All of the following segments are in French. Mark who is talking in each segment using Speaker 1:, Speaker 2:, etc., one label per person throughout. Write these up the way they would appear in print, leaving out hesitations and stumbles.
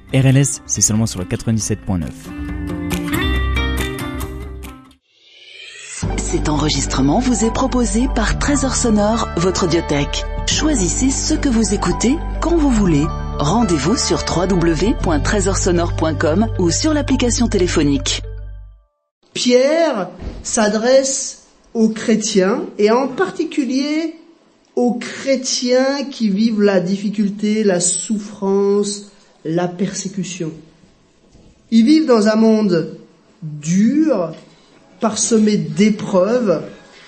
Speaker 1: RLS, c'est seulement sur le 97.9.
Speaker 2: Cet enregistrement vous est proposé par Trésor Sonore, votre audiothèque. Choisissez ce que vous écoutez quand vous voulez. Rendez-vous sur www.trésorsonore.com ou sur l'application téléphonique.
Speaker 3: Pierre s'adresse aux chrétiens et en particulier aux chrétiens qui vivent la difficulté, la souffrance, la persécution. Ils vivent dans un monde dur, parsemé d'épreuves,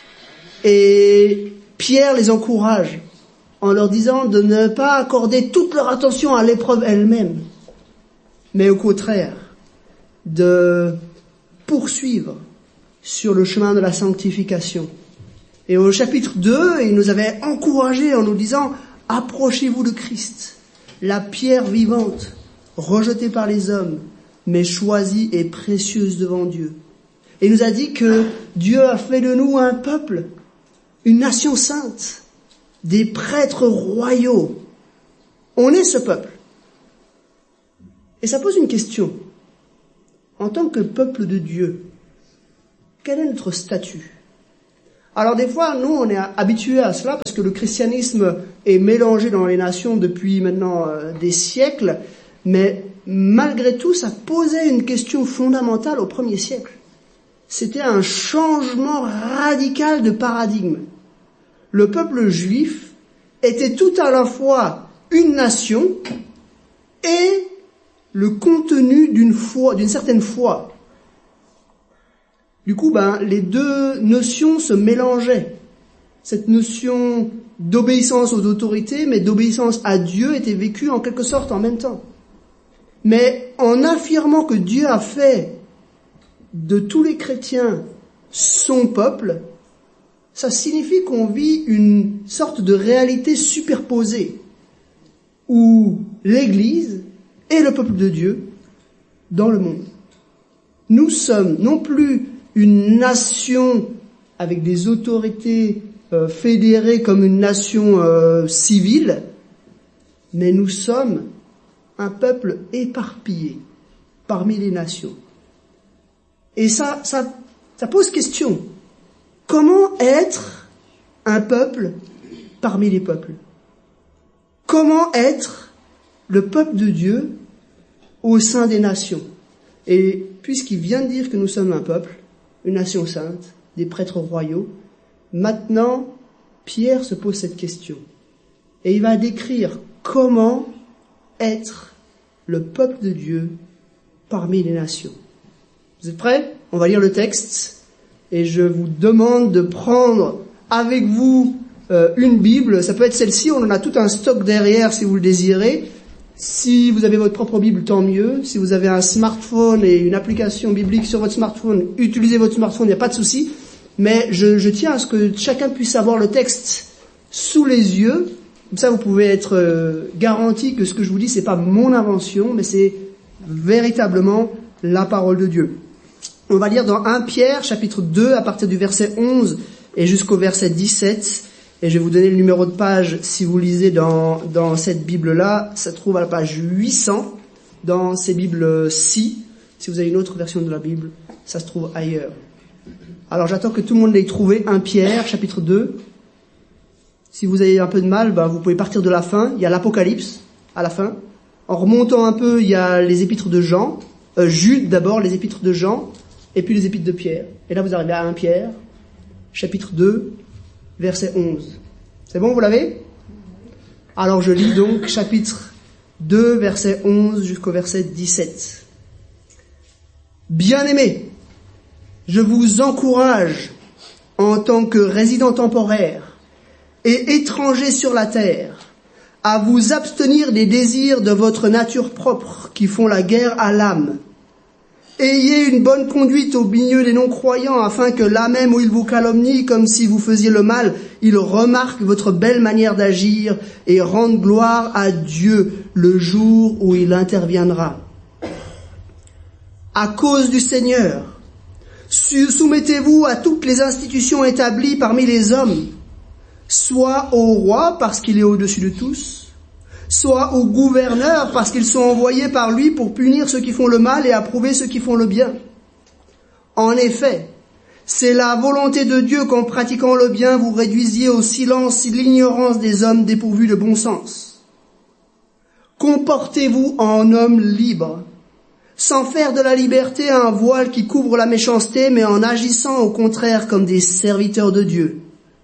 Speaker 3: et Pierre les encourage en leur disant de ne pas accorder toute leur attention à l'épreuve elle-même, mais au contraire, de poursuivre sur le chemin de la sanctification. Et au chapitre 2, il nous avait encouragés en nous disant « Approchez-vous de Christ, la pierre vivante, rejetée par les hommes, mais choisie et précieuse devant Dieu. » Et il nous a dit que Dieu a fait de nous un peuple, une nation sainte, des prêtres royaux. On est ce peuple. Et ça pose une question. En tant que peuple de Dieu, quel est notre statut ? Alors des fois, nous, on est habitués à cela parce que le christianisme est mélangé dans les nations depuis maintenant des siècles, mais malgré tout, ça posait une question fondamentale au 1er siècle. C'était un changement radical de paradigme. Le peuple juif était tout à la fois une nation et le contenu d'une certaine foi. Du coup, les deux notions se mélangeaient. Cette notion d'obéissance aux autorités, mais d'obéissance à Dieu était vécue en quelque sorte en même temps. Mais en affirmant que Dieu a fait de tous les chrétiens son peuple, ça signifie qu'on vit une sorte de réalité superposée, où l'Église est le peuple de Dieu dans le monde. Nous sommes non plus une nation avec des autorités fédérées comme une nation civile, mais nous sommes un peuple éparpillé parmi les nations. Et ça pose question. Comment être un peuple parmi les peuples ? Comment être le peuple de Dieu au sein des nations ? Et puisqu'il vient de dire que nous sommes un peuple, une nation sainte, des prêtres royaux, maintenant, Pierre se pose cette question. Et il va décrire comment être le peuple de Dieu parmi les nations. Vous êtes prêts ? On va lire le texte et je vous demande de prendre avec vous une Bible. Ça peut être celle-ci, on en a tout un stock derrière si vous le désirez. Si vous avez votre propre Bible, tant mieux. Si vous avez un smartphone et une application biblique sur votre smartphone, utilisez votre smartphone, il n'y a pas de souci. Mais je tiens à ce que chacun puisse avoir le texte sous les yeux. Comme ça, vous pouvez être garanti que ce que je vous dis, c'est pas mon invention, mais c'est véritablement la parole de Dieu. On va lire dans 1 Pierre, chapitre 2, à partir du verset 11 et jusqu'au verset 17. Et je vais vous donner le numéro de page si vous lisez dans cette Bible-là. Ça se trouve à la page 800 dans ces Bibles-ci. Si vous avez une autre version de la Bible, ça se trouve ailleurs. Alors j'attends que tout le monde l'ait trouvé. 1 Pierre, chapitre 2. Si vous avez un peu de mal, vous pouvez partir de la fin. Il y a l'Apocalypse à la fin. En remontant un peu, il y a les épîtres de Jean. Jude d'abord, les épîtres de Jean. Et puis les épîtres de Pierre. Et là vous arrivez à 1 Pierre, chapitre 2. Verset 11. C'est bon, vous l'avez ? Alors je lis donc chapitre 2, verset 11 jusqu'au verset 17. Bien-aimés, je vous encourage en tant que résidents temporaires et étrangers sur la terre à vous abstenir des désirs de votre nature propre qui font la guerre à l'âme. Ayez une bonne conduite au milieu des non-croyants, afin que là même où ils vous calomnient comme si vous faisiez le mal, ils remarquent votre belle manière d'agir et rendent gloire à Dieu le jour où il interviendra. À cause du Seigneur, soumettez-vous à toutes les institutions établies parmi les hommes, soit au roi parce qu'il est au-dessus de tous, soit aux gouverneurs parce qu'ils sont envoyés par lui pour punir ceux qui font le mal et approuver ceux qui font le bien. En effet, c'est la volonté de Dieu qu'en pratiquant le bien, vous réduisiez au silence l'ignorance des hommes dépourvus de bon sens. Comportez-vous en homme libre, sans faire de la liberté un voile qui couvre la méchanceté, mais en agissant au contraire comme des serviteurs de Dieu.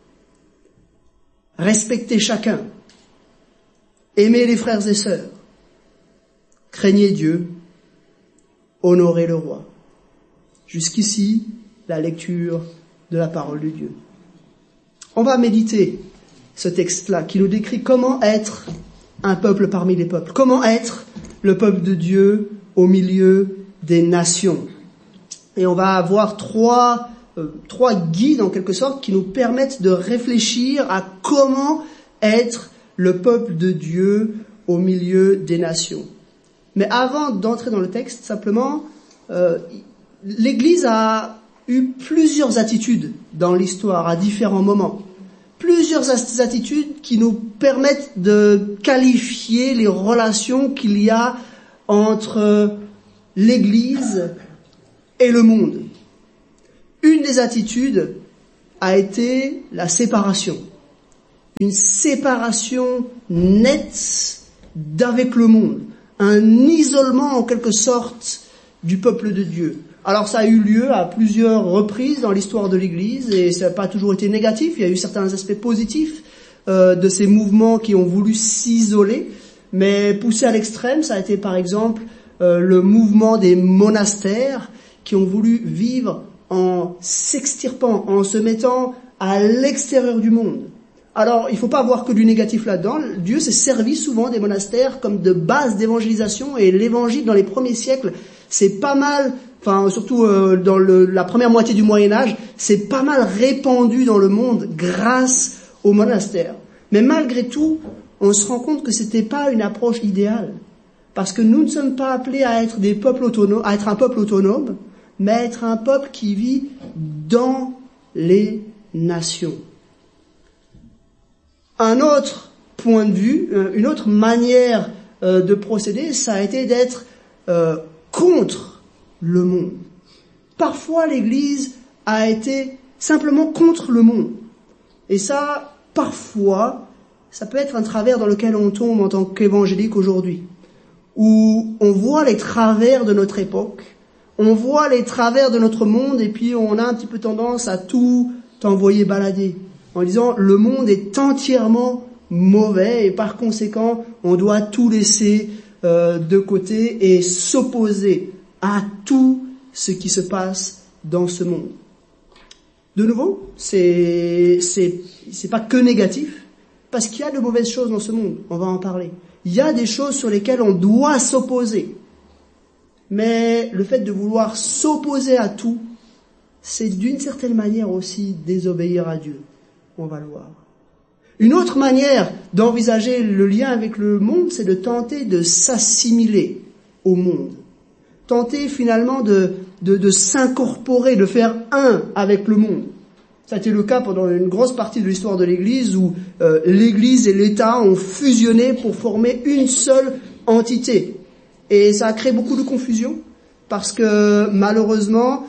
Speaker 3: Respectez chacun. Aimez les frères et sœurs. Craignez Dieu. Honorez le roi. Jusqu'ici, la lecture de la parole de Dieu. On va méditer ce texte-là qui nous décrit comment être un peuple parmi les peuples. Comment être le peuple de Dieu au milieu des nations. Et on va avoir trois guides en quelque sorte qui nous permettent de réfléchir à comment être le peuple de Dieu au milieu des nations. Mais avant d'entrer dans le texte, simplement, l'Église a eu plusieurs attitudes dans l'histoire à différents moments. Plusieurs attitudes qui nous permettent de qualifier les relations qu'il y a entre l'Église et le monde. Une des attitudes a été la séparation. Une séparation nette d'avec le monde. Un isolement en quelque sorte du peuple de Dieu. Alors ça a eu lieu à plusieurs reprises dans l'histoire de l'Église et ça n'a pas toujours été négatif. Il y a eu certains aspects positifs de ces mouvements qui ont voulu s'isoler. Mais poussé à l'extrême, ça a été par exemple le mouvement des monastères qui ont voulu vivre en s'extirpant, en se mettant à l'extérieur du monde. Alors, il ne faut pas voir que du négatif là-dedans. Dieu s'est servi souvent des monastères comme de base d'évangélisation et l'évangile dans les premiers siècles, c'est pas mal, enfin surtout dans la première moitié du Moyen-Âge, c'est pas mal répandu dans le monde grâce aux monastères. Mais malgré tout, on se rend compte que c'était pas une approche idéale. Parce que nous ne sommes pas appelés à être des peuples autonomes, à être un peuple autonome, mais à être un peuple qui vit dans les nations. Un autre point de vue, une autre manière de procéder, ça a été d'être contre le monde. Parfois, l'Église a été simplement contre le monde. Et ça, parfois, ça peut être un travers dans lequel on tombe en tant qu'évangélique aujourd'hui, où on voit les travers de notre époque, on voit les travers de notre monde, et puis on a un petit peu tendance à tout envoyer balader, en disant le monde est entièrement mauvais, et par conséquent, on doit tout laisser de côté et s'opposer à tout ce qui se passe dans ce monde. De nouveau, c'est pas que négatif, parce qu'il y a de mauvaises choses dans ce monde, on va en parler. Il y a des choses sur lesquelles on doit s'opposer. Mais le fait de vouloir s'opposer à tout, c'est d'une certaine manière aussi désobéir à Dieu. On va le voir. Une autre manière d'envisager le lien avec le monde, c'est de tenter de s'assimiler au monde. Tenter finalement de s'incorporer, de faire un avec le monde. Ça a été le cas pendant une grosse partie de l'histoire de l'Église où l'Église et l'État ont fusionné pour former une seule entité. Et ça a créé beaucoup de confusion parce que malheureusement,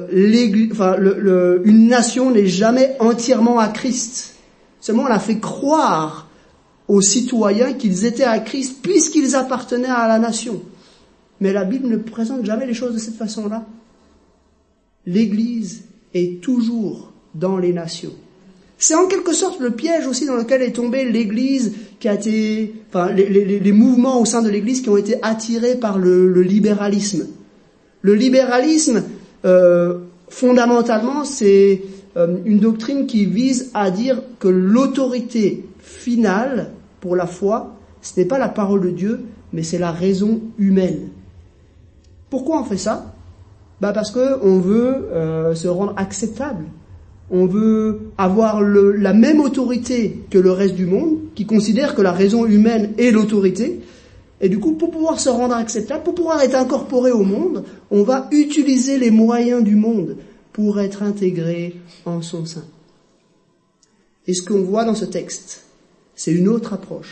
Speaker 3: une nation n'est jamais entièrement à Christ. Seulement, on a fait croire aux citoyens qu'ils étaient à Christ puisqu'ils appartenaient à la nation. Mais la Bible ne présente jamais les choses de cette façon-là. L'Église est toujours dans les nations. C'est en quelque sorte le piège aussi dans lequel est tombée l'Église, qui a été, enfin, les mouvements au sein de l'Église qui ont été attirés par le libéralisme. Le libéralisme, fondamentalement, c'est une doctrine qui vise à dire que l'autorité finale pour la foi, ce n'est pas la parole de Dieu, mais c'est la raison humaine. Pourquoi on fait ça ? Parce que on veut se rendre acceptable. On veut avoir la même autorité que le reste du monde, qui considère que la raison humaine est l'autorité. Et du coup, pour pouvoir se rendre acceptable, pour pouvoir être incorporé au monde, on va utiliser les moyens du monde pour être intégré en son sein. Et ce qu'on voit dans ce texte, c'est une autre approche.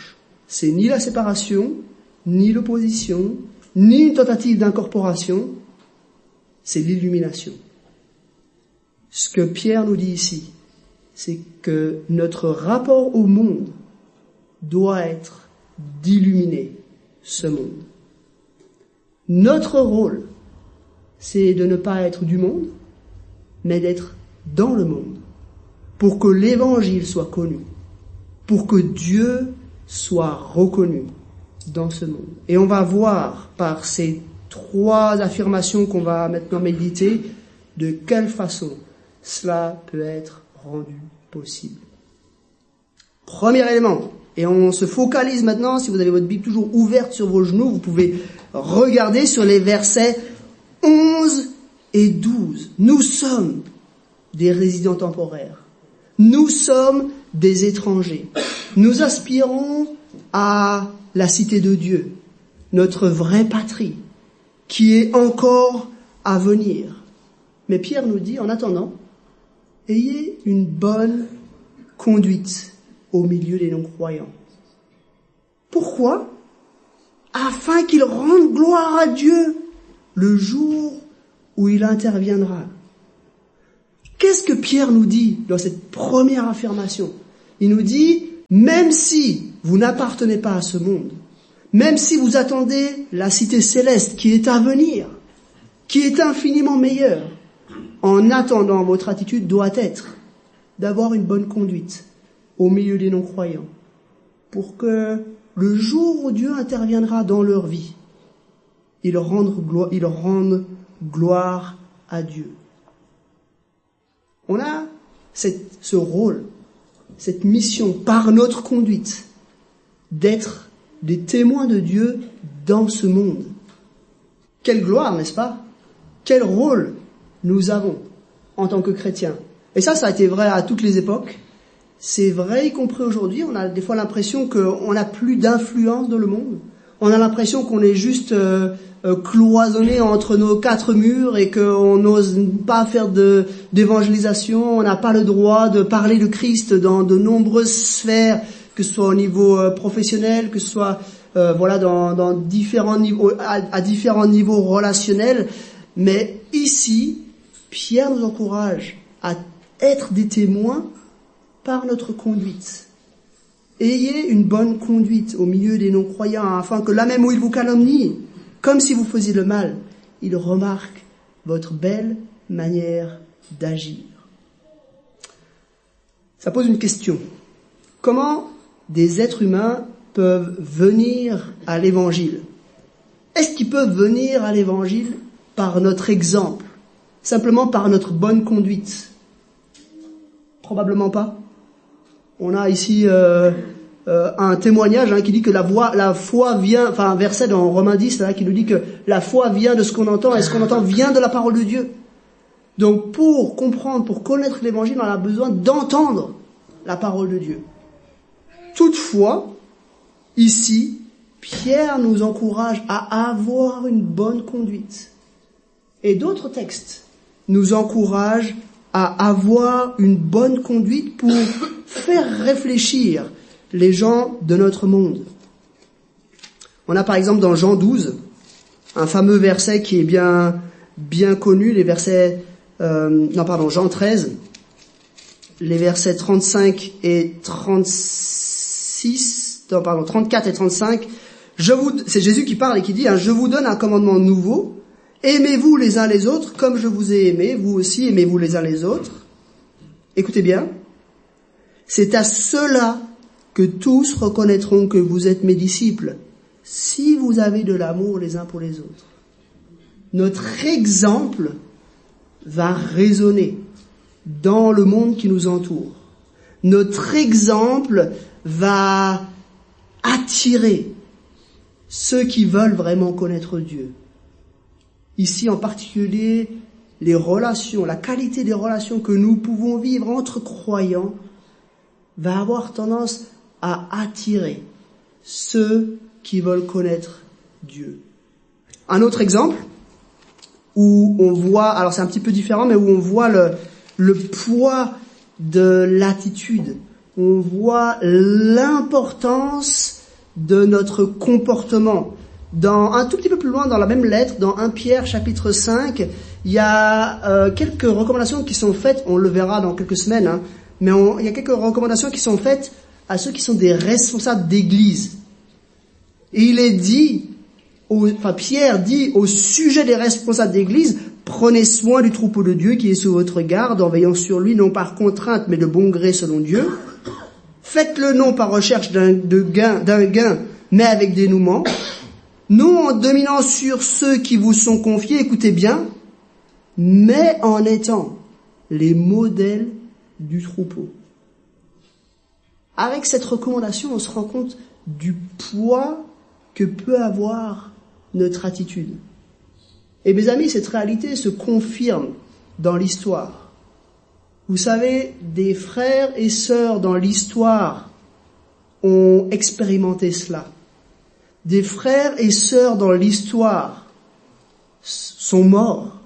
Speaker 3: C'est ni la séparation, ni l'opposition, ni une tentative d'incorporation, c'est l'illumination. Ce que Pierre nous dit ici, c'est que notre rapport au monde doit être d'illuminer ce monde. Notre rôle, c'est de ne pas être du monde, mais d'être dans le monde, pour que l'évangile soit connu, pour que Dieu soit reconnu dans ce monde. Et on va voir par ces 3 affirmations qu'on va maintenant méditer, de quelle façon cela peut être rendu possible. Premier élément, et on se focalise maintenant, si vous avez votre Bible toujours ouverte sur vos genoux, vous pouvez regarder sur les versets 11 et 12. Nous sommes des résidents temporaires. Nous sommes des étrangers. Nous aspirons à la cité de Dieu, notre vraie patrie, qui est encore à venir. Mais Pierre nous dit, en attendant, ayez une bonne conduite au milieu des non-croyants. Pourquoi ? Afin qu'ils rendent gloire à Dieu le jour où il interviendra. Qu'est-ce que Pierre nous dit dans cette première affirmation ? Il nous dit, même si vous n'appartenez pas à ce monde, même si vous attendez la cité céleste qui est à venir, qui est infiniment meilleure, en attendant, votre attitude doit être d'avoir une bonne conduite au milieu des non-croyants, pour que le jour où Dieu interviendra dans leur vie, ils rendent gloire à Dieu. On a ce rôle, cette mission par notre conduite d'être des témoins de Dieu dans ce monde. Quelle gloire, n'est-ce pas ? Quel rôle nous avons en tant que chrétiens. Et ça a été vrai à toutes les époques. C'est vrai y compris aujourd'hui. On a des fois l'impression qu'on n'a plus d'influence dans le monde. On a l'impression qu'on est juste cloisonné entre nos 4 murs et qu'on n'ose pas faire d'évangélisation. On n'a pas le droit de parler de Christ dans de nombreuses sphères, que ce soit au niveau professionnel, que ce soit dans différents niveaux, à différents niveaux relationnels. Mais ici, Pierre nous encourage à être des témoins par notre conduite. Ayez une bonne conduite au milieu des non-croyants, afin que là même où ils vous calomnient, comme si vous faisiez le mal, ils remarquent votre belle manière d'agir. Ça pose une question. Comment des êtres humains peuvent venir à l'évangile ? Est-ce qu'ils peuvent venir à l'évangile par notre exemple, simplement par notre bonne conduite ? Probablement pas. On a ici un témoignage qui dit que la foi vient, un verset dans Romains 10 qui nous dit que la foi vient de ce qu'on entend et ce qu'on entend vient de la parole de Dieu. Donc pour comprendre, pour connaître l'évangile, on a besoin d'entendre la parole de Dieu. Toutefois, ici, Pierre nous encourage à avoir une bonne conduite. Et d'autres textes nous encouragent à avoir une bonne conduite pour faire réfléchir les gens de notre monde. On a par exemple dans Jean 12, un fameux verset qui est bien connu, les versets, Jean 13, les versets 34 et 35. C'est Jésus qui parle et qui dit, je vous donne un commandement nouveau. Aimez-vous les uns les autres comme je vous ai aimé, vous aussi aimez-vous les uns les autres. Écoutez bien, c'est à cela que tous reconnaîtront que vous êtes mes disciples, si vous avez de l'amour les uns pour les autres. Notre exemple va résonner dans le monde qui nous entoure. Notre exemple va attirer ceux qui veulent vraiment connaître Dieu. Ici en particulier, les relations, la qualité des relations que nous pouvons vivre entre croyants va avoir tendance à attirer ceux qui veulent connaître Dieu. Un autre exemple où on voit, alors c'est un petit peu différent, mais où on voit le poids de l'attitude, on voit l'importance de notre comportement. Un tout petit peu plus loin dans la même lettre, dans 1 Pierre chapitre 5, il y a quelques recommandations qui sont faites, on le verra dans quelques semaines, hein, mais il y a quelques recommandations qui sont faites à ceux qui sont des responsables d'église. Et il est dit, Pierre dit au sujet des responsables d'église, prenez soin du troupeau de Dieu qui est sous votre garde, en veillant sur lui, non par contrainte, mais de bon gré selon Dieu. Faites-le non par recherche d'un gain, mais avec dénouement. Non en dominant sur ceux qui vous sont confiés, écoutez bien, mais en étant les modèles du troupeau. Avec cette recommandation, on se rend compte du poids que peut avoir notre attitude. Et mes amis, cette réalité se confirme dans l'histoire. Vous savez, des frères et sœurs dans l'histoire ont expérimenté cela. Des frères et sœurs dans l'histoire sont morts,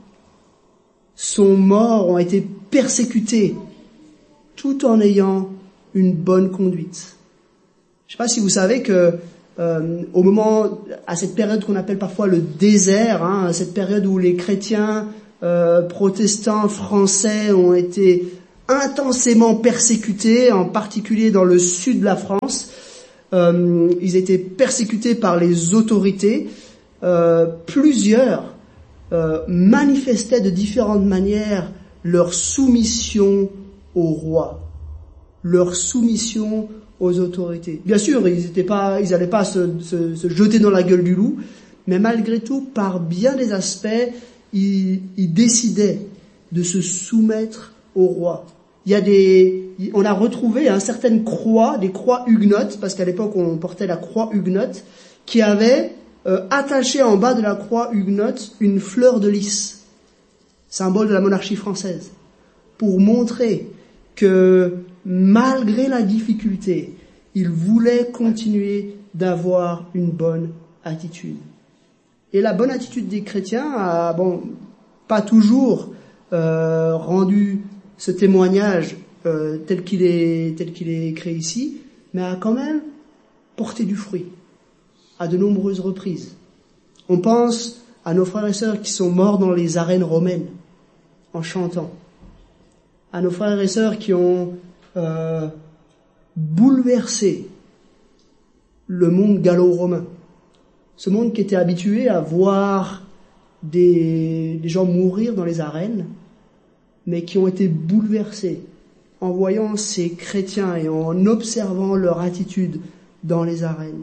Speaker 3: ont été persécutés, tout en ayant une bonne conduite. Je ne sais pas si vous savez que au moment, à cette période qu'on appelle parfois le désert, hein, cette période où les chrétiens protestants français ont été intensément persécutés, en particulier dans le sud de la France. Ils étaient persécutés par les autorités. Plusieurs manifestaient de différentes manières leur soumission au roi, leur soumission aux autorités. Bien sûr, ils n'allaient pas se jeter dans la gueule du loup, mais malgré tout, par bien des aspects, ils décidaient de se soumettre au roi. On a retrouvé certaines croix, des croix huguenotes, parce qu'à l'époque on portait la croix huguenote, qui avaient attaché en bas de la croix huguenote une fleur de lys, symbole de la monarchie française, pour montrer que malgré la difficulté, ils voulaient continuer d'avoir une bonne attitude. Et la bonne attitude des chrétiens a, pas toujours rendu ce témoignage tel qu'il est écrit ici, mais a quand même porté du fruit à de nombreuses reprises. On pense à nos frères et sœurs qui sont morts dans les arènes romaines en chantant, à nos frères et sœurs qui ont bouleversé le monde gallo-romain, ce monde qui était habitué à voir des gens mourir dans les arènes, mais qui ont été bouleversés en voyant ces chrétiens et en observant leur attitude dans les arènes.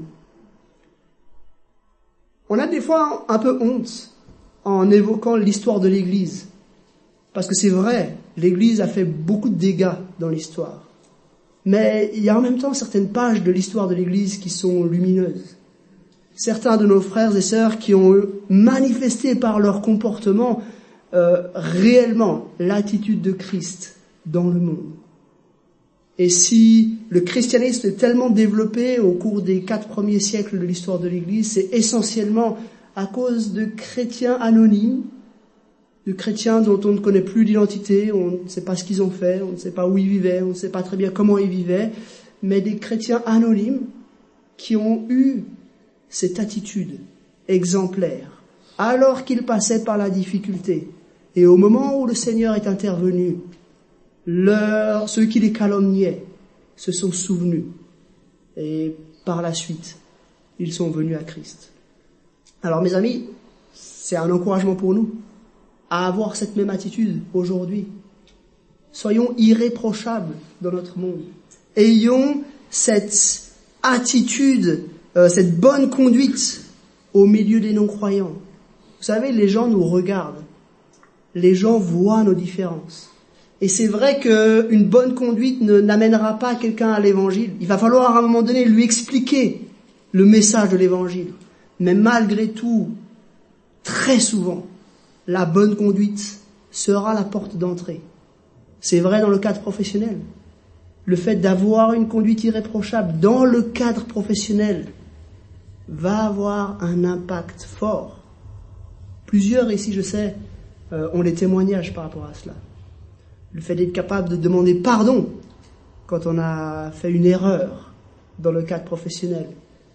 Speaker 3: On a des fois un peu honte en évoquant l'histoire de l'Église, parce que c'est vrai, l'Église a fait beaucoup de dégâts dans l'histoire. Mais il y a en même temps certaines pages de l'histoire de l'Église qui sont lumineuses. Certains de nos frères et sœurs qui ont manifesté par leur comportement réellement l'attitude de Christ dans le monde. Et si le christianisme est tellement développé au cours des 4 premiers siècles de l'histoire de l'Église, c'est essentiellement à cause de chrétiens anonymes, de chrétiens dont on ne connaît plus l'identité, on ne sait pas ce qu'ils ont fait, on ne sait pas où ils vivaient, on ne sait pas très bien comment ils vivaient, mais des chrétiens anonymes qui ont eu cette attitude exemplaire, alors qu'ils passaient par la difficulté. Et au moment où le Seigneur est intervenu, ceux qui les calomniaient se sont souvenus. Et par la suite, ils sont venus à Christ. Alors mes amis, c'est un encouragement pour nous à avoir cette même attitude aujourd'hui. Soyons irréprochables dans notre monde. Ayons cette attitude, cette bonne conduite au milieu des non-croyants. Vous savez, les gens nous regardent. Les gens voient nos différences. Et c'est vrai qu'une bonne conduite n'amènera pas quelqu'un à l'évangile. Il va falloir à un moment donné lui expliquer le message de l'évangile. Mais malgré tout, très souvent, la bonne conduite sera la porte d'entrée. C'est vrai dans le cadre professionnel. Le fait d'avoir une conduite irréprochable dans le cadre professionnel va avoir un impact fort. Plusieurs ici, je sais, ont des témoignages par rapport à cela. Le fait d'être capable de demander pardon quand on a fait une erreur dans le cadre professionnel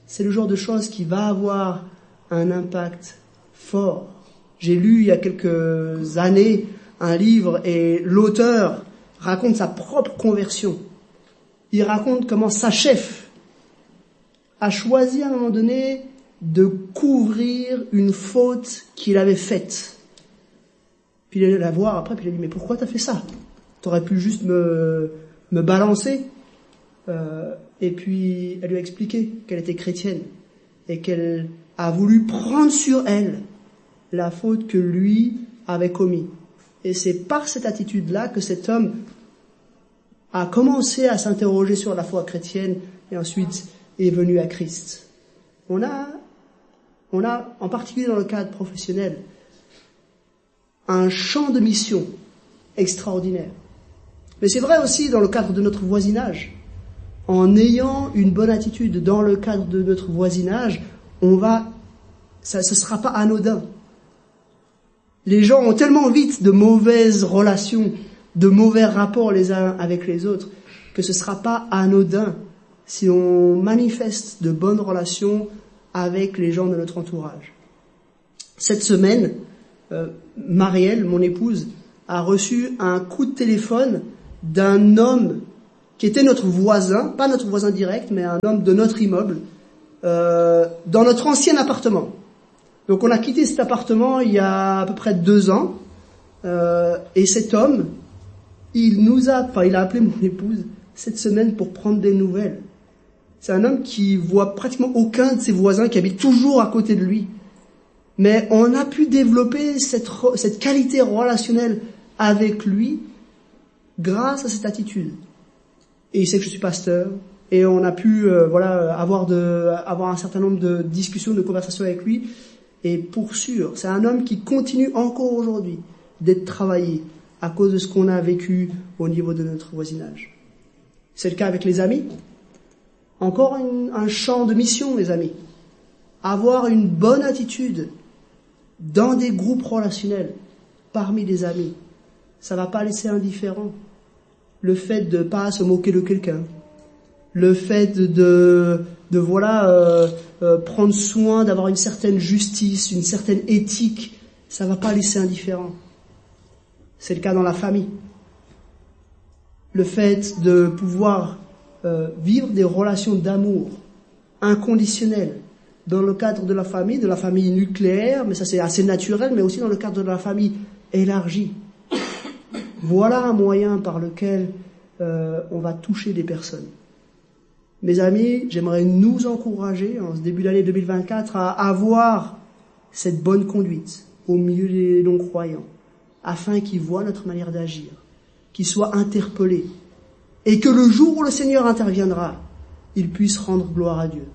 Speaker 3: c'est le genre de choses qui va avoir un impact fort. J'ai lu il y a quelques années un livre et l'auteur raconte sa propre conversion. Il raconte comment sa chef a choisi à un moment donné de couvrir une faute qu'il avait faite. Puis il allait la voir après, puis il a dit, mais pourquoi t'as fait ça? T'aurais pu juste me balancer. Et puis elle lui a expliqué qu'elle était chrétienne et qu'elle a voulu prendre sur elle la faute que lui avait commise. Et c'est par cette attitude-là que cet homme a commencé à s'interroger sur la foi chrétienne et ensuite est venu à Christ. On a, en particulier dans le cadre professionnel, un champ de mission extraordinaire. Mais c'est vrai aussi dans le cadre de notre voisinage. En ayant une bonne attitude dans le cadre de notre voisinage, ce sera pas anodin. Les gens ont tellement vite de mauvaises relations, de mauvais rapports les uns avec les autres, que ce sera pas anodin si on manifeste de bonnes relations avec les gens de notre entourage. Cette semaine, Marielle, mon épouse, a reçu un coup de téléphone d'un homme qui était notre voisin, pas notre voisin direct, mais un homme de notre immeuble, dans notre ancien appartement. Donc on a quitté cet appartement il y a à peu près 2 ans, et cet homme, il a appelé mon épouse cette semaine pour prendre des nouvelles. C'est un homme qui voit pratiquement aucun de ses voisins, qui habite toujours à côté de lui. Mais on a pu développer cette qualité relationnelle avec lui grâce à cette attitude. Et il sait que je suis pasteur, et on a pu avoir un certain nombre de discussions, de conversations avec lui. Et pour sûr, c'est un homme qui continue encore aujourd'hui d'être travaillé à cause de ce qu'on a vécu au niveau de notre voisinage. C'est le cas avec les amis. Encore un champ de mission, les amis. Avoir une bonne attitude dans des groupes relationnels, parmi des amis, ça va pas laisser indifférent. Le fait de pas se moquer de quelqu'un, le fait de prendre soin d'avoir une certaine justice, une certaine éthique, ça va pas laisser indifférent. C'est le cas dans la famille. Le fait de pouvoir vivre des relations d'amour inconditionnelles dans le cadre de la famille nucléaire, mais ça c'est assez naturel, mais aussi dans le cadre de la famille élargie. Voilà un moyen par lequel on va toucher des personnes. Mes amis, j'aimerais nous encourager en ce début d'année 2024 à avoir cette bonne conduite au milieu des non-croyants, afin qu'ils voient notre manière d'agir, qu'ils soient interpellés, et que le jour où le Seigneur interviendra, ils puissent rendre gloire à Dieu.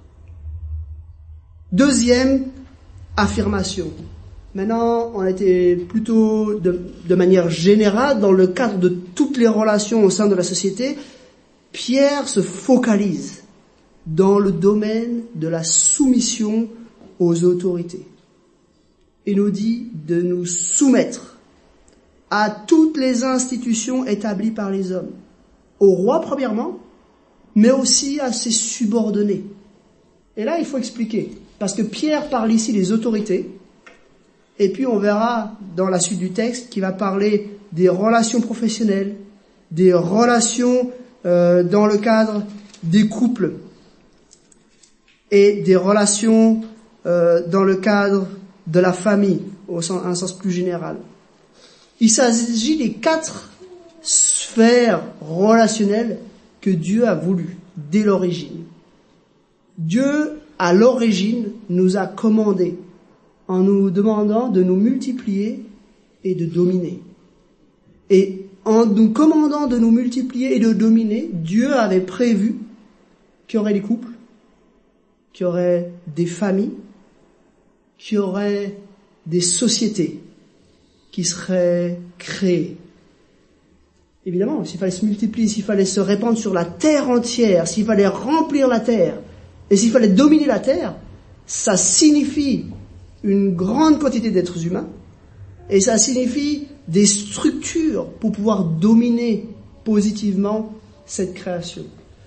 Speaker 3: Deuxième affirmation. Maintenant, on était plutôt de manière générale dans le cadre de toutes les relations au sein de la société. Pierre se focalise dans le domaine de la soumission aux autorités. Il nous dit de nous soumettre à toutes les institutions établies par les hommes, au roi premièrement, mais aussi à ses subordonnés. Et là, il faut expliquer, parce que Pierre parle ici des autorités, et puis on verra dans la suite du texte qu'il va parler des relations professionnelles, des relations dans le cadre des couples, et des relations dans le cadre de la famille, au un sens plus général. Il s'agit des 4 sphères relationnelles que Dieu a voulu dès l'origine. Dieu, à l'origine, nous a commandé en nous demandant de nous multiplier et de dominer. Et en nous commandant de nous multiplier et de dominer, Dieu avait prévu qu'il y aurait des couples, qu'il y aurait des familles, qu'il y aurait des sociétés qui seraient créées. Évidemment, s'il fallait se multiplier, s'il fallait se répandre sur la terre entière, s'il fallait remplir la terre, et s'il fallait dominer la terre, ça signifie une grande quantité d'êtres humains, et ça signifie des structures pour pouvoir dominer positivement cette création.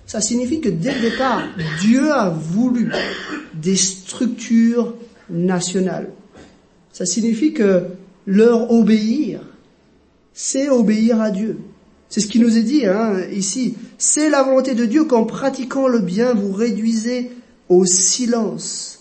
Speaker 3: Ça signifie que dès le départ, Dieu a voulu des structures nationales. Ça signifie que leur obéir, c'est obéir à Dieu. C'est ce qui nous est dit ici. C'est la volonté de Dieu qu'en pratiquant le bien, vous réduisez au silence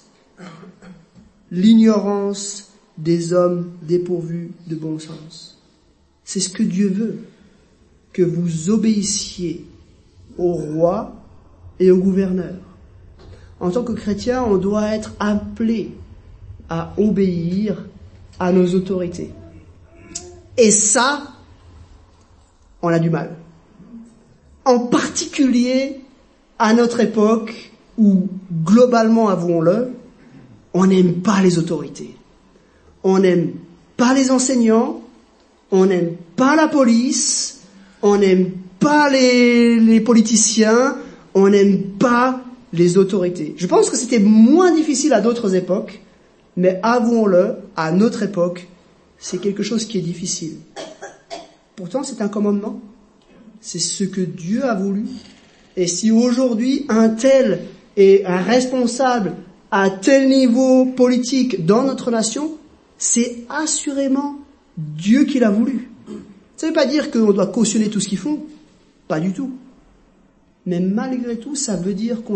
Speaker 3: l'ignorance des hommes dépourvus de bon sens. C'est ce que Dieu veut, que vous obéissiez au roi et au gouverneur. En tant que chrétien, on doit être appelé à obéir à nos autorités. Et ça, on a du mal. En particulier à notre époque où, globalement, avouons-le, on n'aime pas les autorités. On n'aime pas les enseignants, on n'aime pas la police, on n'aime pas les politiciens, on n'aime pas les autorités. Je pense que c'était moins difficile à d'autres époques, mais avouons-le, à notre époque, c'est quelque chose qui est difficile. Pourtant, c'est un commandement. C'est ce que Dieu a voulu. Et si aujourd'hui, un tel est un responsable à tel niveau politique dans notre nation, c'est assurément Dieu qui l'a voulu. Ça ne veut pas dire qu'on doit cautionner tout ce qu'ils font. Pas du tout. Mais malgré tout, ça veut dire qu'on